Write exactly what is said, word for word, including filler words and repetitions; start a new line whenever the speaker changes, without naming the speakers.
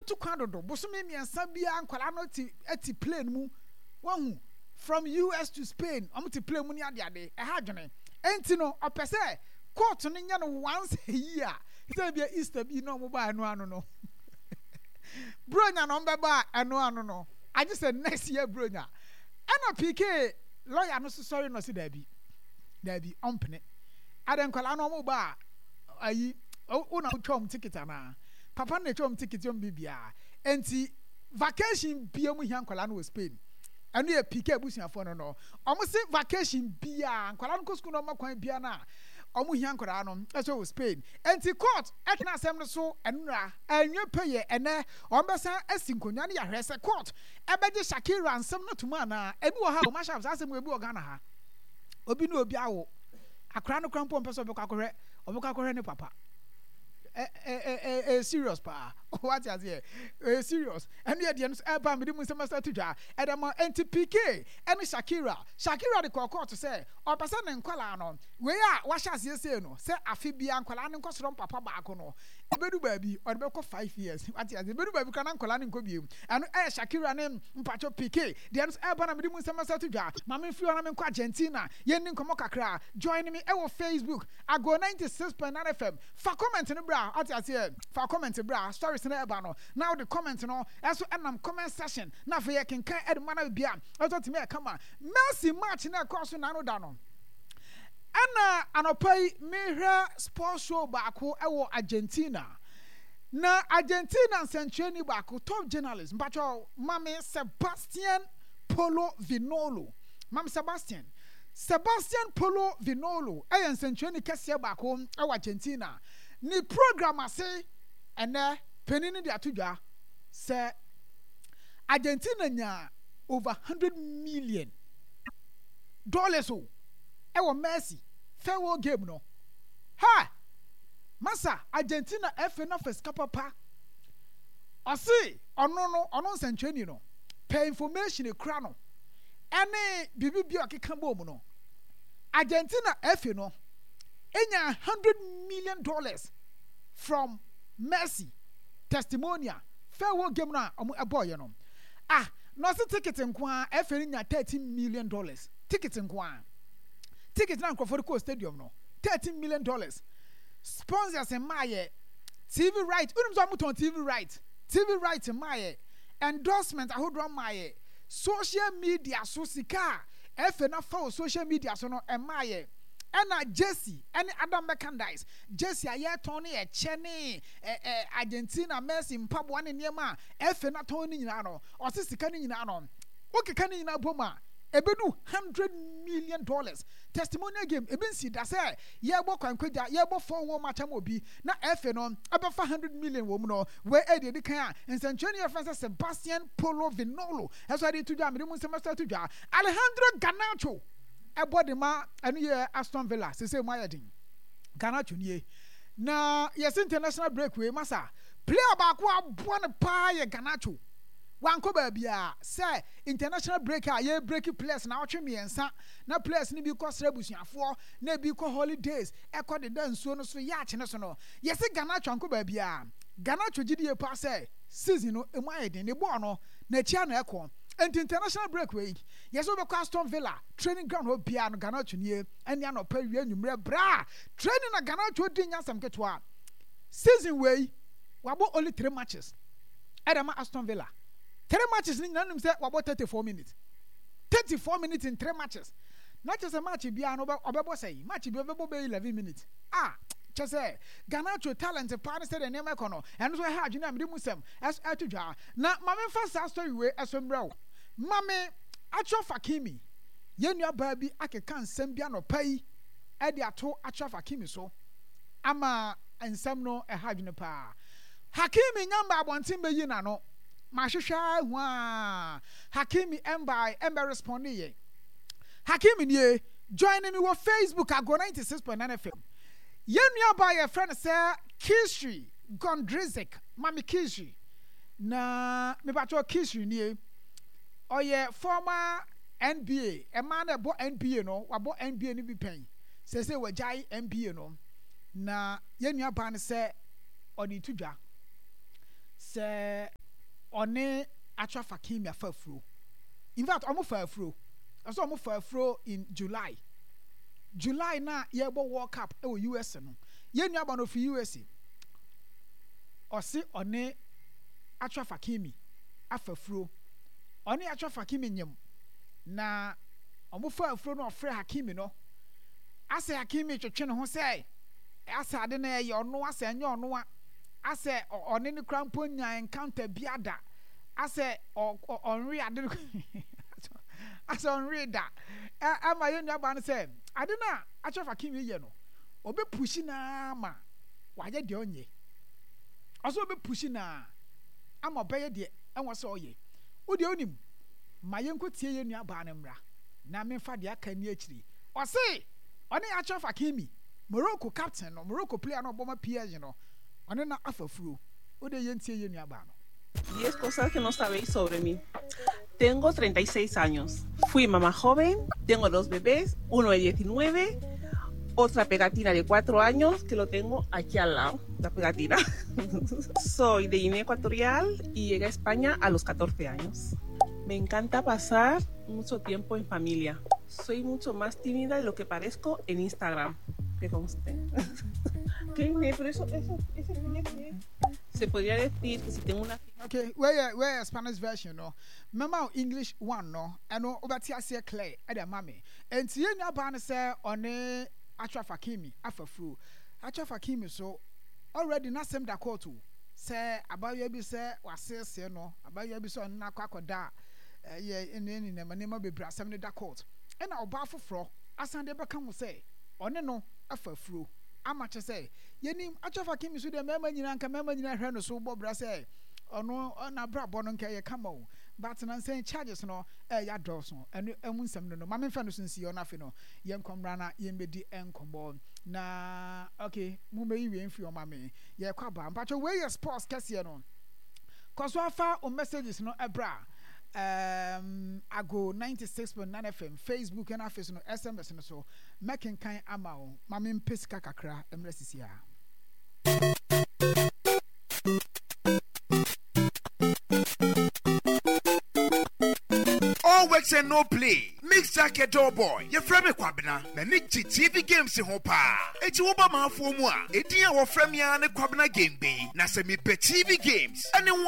to kwando bosome miensa bia nkwala no ti eti plane mu wahu from U S to Spain omo ti plane mu ni ade ade e ha dwene enti no opese court no nya no once a year say bia Easter bi no mo ba anu anu no bronya no mbeba anu anu no I just said next year bronya ana P K lawyer no so sorry no say da bi da bi ompene adan kwala no mo ba ayi una twom ticket ana papa na twom ticket yom bibia enti vacation bia mu hia kwala no Spain anu ye P K abusuafo no no omo se vacation bia kwala no ko school no makwan bia na omo hia kwala no eso Spain enti court ekna asem no so enura anwe peye ene ombesa asinkonwa ne yahwe se court ebeje Shakira ansem no tuma na ebi wo ha o mashaf asem ebi wo Ghana ha obi no obi awo akra no krampo mpeso be kwakohwe obo kwakohwe ne papa eh eh eh eh serious pa what is here eh serious and the end e ba me di munse master tudwa e dem anti P K and Shakira Shakira the court to say o pesa ne nkwala no we a wa hya se se no se afi bia nkwala ne nkosoro papa baako no ebedu baabi o de be ko five years what is ebedu baabi kana nkwala ne nko biem and eh Shakira ne mpacho P K the end e ba na me di munse master tudwa ma me fi ona me nko Argentina ye ni nkomo kakra join me e wo Facebook ago ninety-six point nine F M fa comment no bra what is here fa comment bra stories na eba no now the comment no eso enam comment section na fa ye kenkan edmana bia eso timi e kama Messi match na course na no da no ana anopai mehwa sports show baako ewo Argentina na Argentina century baako top journalist mpacho mame Sebastian Polo Vinolo mam Sebastian Sebastian Polo Vinolo ayen century kese baako ewo Argentina ni program ase ene penini di atudwa se Argentina nya over one hundred million dollars o e wo Messi farewell game no ha masa Argentina F na first kapapa osi ono no ono nsantweni no pay information e kra no ene bibi bi okeka bom no Argentina F no enya one hundred million dollars from Messi testimonial farewell game na omo eboye no ah no se ticket nkwa F nya thirteen million dollars ticket nkwa ticket na Nkrofo Ko stadium no thirteen million dollars sponsors in maye T V right unum so amuton T V right T V right in maye endorsement ahodro maye social media so sika F na for social media so no emaye ena Jesse any other merchandise Jesse aye tony e chene eh Argentina Messi mpabo ne niema F na tony nyina no o se sika ni nyina no o keka ni nyina boma ebedu one hundred million dollars testimonial game eben si da say ye bo kwankwaja ye bo four wo match am obi na F no abefa one hundred million wo mu no we e de kan nsantweni reference Sebastian Polo Vinolo eso de tudwa me mu semester tudwa Alejandro Garnacho ebody ma anu ye Aston Villa se se mu ayedin Garnacho nie na yes international break we masa player ba ko abo ne pa ye Garnacho wanko ba bia say international break a ye break players na otwe miensa na players ni bi ko srebusuafo na bi ko holidays e ko de dansuo no so ya ache ne so no yes Garnacho wanko ba bia Garnacho gidie pa say season no emu ayedin ne ball no na chia na ekon enti international break we yes we be Aston Villa training ground ho bia no Garnacho nie eni na pa wi anwumre bra training na Garnacho di nyasam ketwa season we wabo only three matches edema Aston Villa three matches ni nanum say wabo thirty-four minutes thirty-four minutes in three matches not just a match bia no obebo say match bia obebo be eleven minutes ah just say Garnacho talent pa say the name ekono and so ha adwene am di musem as atudwa na mame fa story we esombrɛ mame Achraf Hakimi yenua ba bi akeka nsɛm bia no pai e de ato Achraf Hakimi so ama nsɛm no e ha adwene pa Hakimi nyamba abonten be yi na no mahwehwa hu a Hakimi embai embe respond ye Hakimi nie join me wo Facebook ago ninety-six point nine F M yenua ba ye friend say Kishri Gondrezic mami Kishri na me ba to Kishri nie oye former N B A e man e bo N B A no wabo N B A ni bi pen se se wajai N B A no na yenua ba ne se odi tudwa se ɔne Achraf Hakimi afa afuro. In fact, ɔmo fa afuro. Ɔso ɔmo fa afuro in July. July na yɛbɔ World Cup ɛwɔ U S no. Yɛn nua ba no fi U S. Ɔsi ɔne Achraf Hakimi afa afuro. Ɔne Achraf Hakimi nyem. Na ɔmo fa afuro no ɔfrɛ Hakimi no. Ase Hakimi twetwe ne ho sɛ ase ade na yɛ ɔno ase nyɛ ɔno a ase ɔne ne krampo nya encounter biada ase ɔnwe ade ase ɔnwe da ama yɛ nua ba no sɛ ade na Achraf Hakimi yɛ no obe pushi na ma wayɛ de ɔnyɛ ɔso obe pushi na ama ɔbɛyɛ de ɛwɔ sɛ ɔyɛ wode onim ma yɛnko tie yɛ nua ba no mmra na memfa de aka ni akyiri ɔse ɔne Achraf Hakimi Morocco captain no Morocco player no boma P S G no ɔne na afafuro ode yentie ye nua ba no.
diez cosas que no sabéis sobre mí. Tengo treinta y seis años. Fui mamá joven, tengo dos bebés, uno de diecinueve, otra pegatina de cuatro años que lo tengo aquí al lado, la pegatina. Soy de Guinea Ecuatorial y llegué a España a los catorce años. Me encanta pasar mucho tiempo en familia. Soy mucho más tímida de lo que parezco en Instagram. Que conste. ¿Qué? Pero eso, eso, eso tiene que... Se podría decir que si tengo una...
Okay, where where Spanish version no. Mama English one no. Ano obati ase clear e da mame. Enti ye nua ba no se one Achraf Hakimi afafuru. Achraf Hakimi so already na sem da court o. Se abaye bi se wasese no, abaye bi so na kwakoda ye ene ni na manema bebra asem ne da court. E na oba foforo asande beka ho se one no afafuru. Amache say yenim Achraf Hakimi so de mema nyina nka mema nyina hwe no so bobra say ono na bra bono nka ye kama o but na say charges no eh ya dawson enu emu nsem no no ma memfa no so nsi yo na fe no ye nkomra na ye mbedi enkombo na okay mu me yiwe mfi o ma me ye kwa ba mpacho we ye sports kese no koso afa o messages no ebra um ago ninety-six point nine F M Facebook and afis no S M S no so making kan ama o ma me mpesika kakra emre sisi a
all works and no play mix jacket door boy ye frame kwabena na ni T V games ho pa eti wo ba ma afo mu a edin a wo frame ya ne kwabena game be na se me T V games ene